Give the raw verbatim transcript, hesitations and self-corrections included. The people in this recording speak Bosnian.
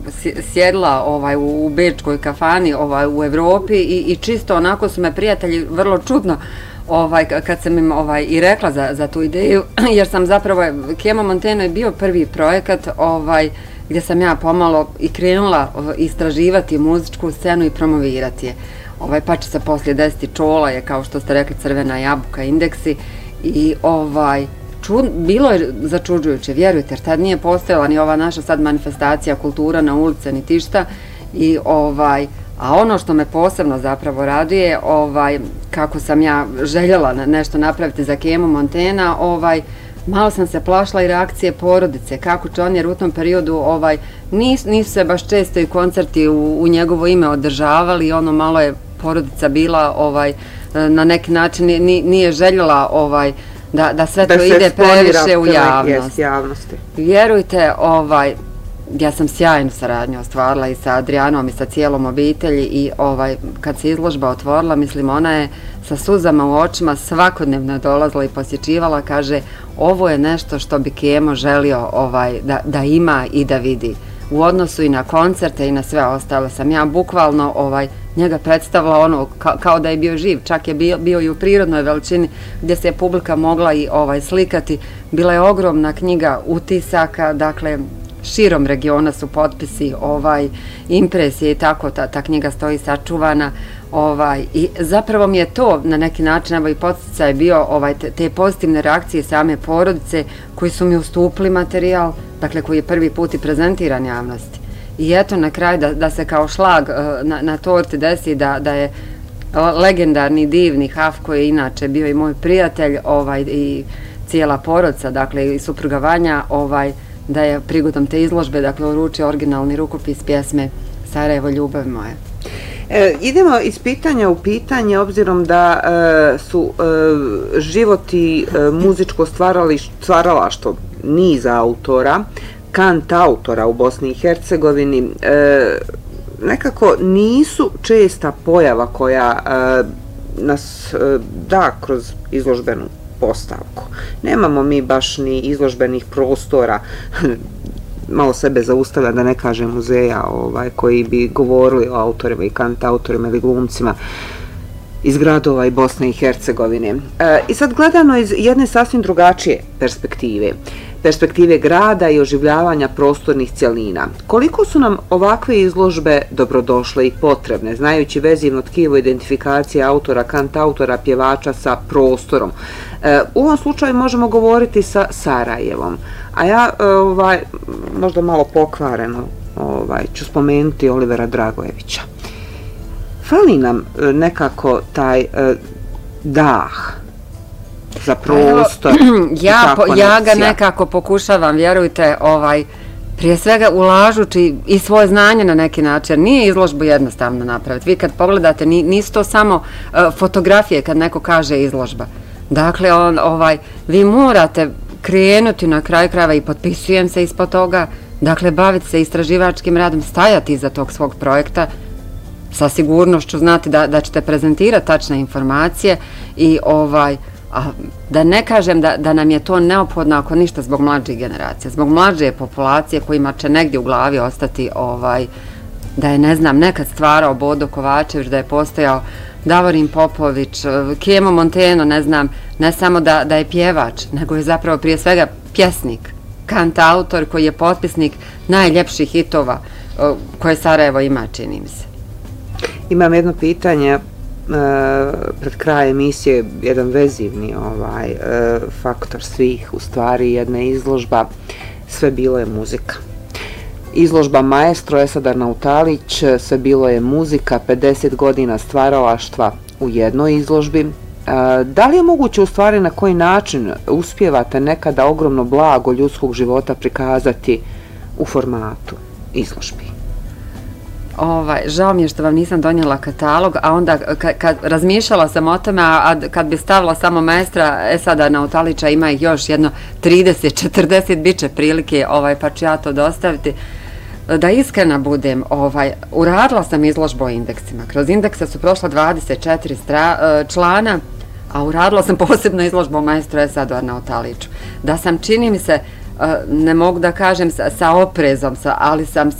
sjedla ovaj, u bečkoj kafani ovaj, u Evropi i, i čisto onako su me prijatelji vrlo čudno ovaj, kad sam im ovaj, i rekla za, za tu ideju, jer sam zapravo, Kemo Monteno je bio prvi projekat ovaj, gdje sam ja pomalo i krenula istraživati muzičku scenu i promovirati je. Ovaj, pa će se poslije desiti Čola je, kao što ste rekli, Crvena jabuka, Indeksi i ovaj, čud, bilo je začuđujuće, vjerujte, jer tad nije postojala ni ova naša sad manifestacija kultura na ulice, ni tišta i ovaj, a ono što me posebno zapravo raduje, ovaj, kako sam ja željela nešto napraviti za Kemu Montena, ovaj, malo sam se plašla i reakcije porodice, kako će on jer u tom periodu ovaj, nis, nisu se baš često i koncerti u, u njegovo ime održavali, ono malo je porodica bila ovaj, na neki način nije, nije željela ovaj, da, da sve da to ide previše u javnost. javnosti. Vjerujte, ovaj, ja sam sjajnu saradnju ostvarila i sa Adrijanom i sa cijelom obitelji i ovaj, kad se izložba otvorila, mislim, ona je sa suzama u očima svakodnevno dolazila i posjećivala, kaže, ovo je nešto što bi Kemo želio ovaj, da, da ima i da vidi. U odnosu i na koncerte i na sve ostale sam ja bukvalno ovaj, njega predstavila ono ka, kao da je bio živ, čak je bio, bio i u prirodnoj veličini gdje se je publika mogla i ovaj, slikati. Bila je ogromna knjiga utisaka, dakle, širom regiona su potpisi, ovaj, impresije i tako, ta, ta knjiga stoji sačuvana. Ovaj, i zapravo mi je to na neki način evo i podsticaj bio ovaj, te, te pozitivne reakcije same porodice koji su mi ustupili materijal, dakle koji je prvi put i prezentiran javnosti. I eto na kraju da, da se kao šlag na, na torti desi da, da je legendarni divni Haf koji je inače bio i moj prijatelj ovaj, i cijela porodica, dakle i supruga Vanja, ovaj, da je prigodom te izložbe dakle uručio originalni rukopis pjesme Sarajevo ljubav moja. E, idemo iz pitanja u pitanje, obzirom da e, su e, život i e, muzičko stvaralaštvo niza autora, kant autora u Bosni i Hercegovini, e, nekako nisu česta pojava koja e, nas e, da kroz izložbenu postavku. Nemamo mi baš ni izložbenih prostora, malo sebe zaustavlja da ne kaže muzeja ovaj, koji bi govorili o autorima i kant autorima ili glumcima iz gradova i Bosne i Hercegovine. E, I sad gledano iz jedne sasvim drugačije perspektive, perspektive grada i oživljavanja prostornih cjelina. Koliko su nam ovakve izložbe dobrodošle i potrebne, znajući vezivno tkivo identifikacije autora, kant autora, pjevača sa prostorom? E, u ovom slučaju možemo govoriti sa Sarajevom, a ja ovaj, možda malo pokvareno ovaj, ću spomenuti Olivera Dragojevića. Fali nam nekako taj e, dah za prostor. Ja, po, ja ga nekako pokušavam, vjerujte, ovaj, prije svega ulažući i svoje znanje na neki način. Nije izložbu jednostavno napraviti. Vi kad pogledate, nisu to samo uh, fotografije kad neko kaže izložba. Dakle, on, ovaj, vi morate krenuti na kraju krajeva i potpisujem se ispod toga, dakle, baviti se istraživačkim radom, stajati iza tog svog projekta, sa sigurnošću znati da, da ćete prezentirati tačne informacije i ovaj, a da ne kažem da, da nam je to neophodno ako ništa zbog mlađih generacija, zbog mlađe populacije kojima će negdje u glavi ostati ovaj, da je, ne znam, nekad stvarao Bodo Kovačević, da je postojao Davorin Popović, Kemo Monteno, ne znam, ne samo da, da je pjevač, nego je zapravo prije svega pjesnik, kant autor koji je potpisnik najljepših hitova koje Sarajevo ima, čini mi se. Imam jedno pitanje pred kraj emisije, jedan vezivni ovaj, faktor svih, u stvari jedna izložba, sve bilo je muzika. Izložba Maestro Esad Nautalić, sve bilo je muzika, pedeset godina stvaralaštva u jednoj izložbi. Da li je moguće u stvari na koji način uspijevate nekada ogromno blago ljudskog života prikazati u formatu izložbi? Ovaj, žao mi je što vam nisam donijela katalog, a onda kad, kad razmišljala sam o tome, a, a kad bi stavila samo maestra Esada Nautalića, ima ih još jedno trideset četrdeset, bit će prilike, ovaj, pa ću ja to dostaviti. Da iskrena budem, ovaj, uradila sam izložbu o indeksima. Kroz indekse su prošla dvadeset četiri stra, člana, a uradila sam posebno izložbu o maestru Esadu Nautaliću. Da sam, čini mi se, ne mogu da kažem sa, sa oprezom, sa, ali sam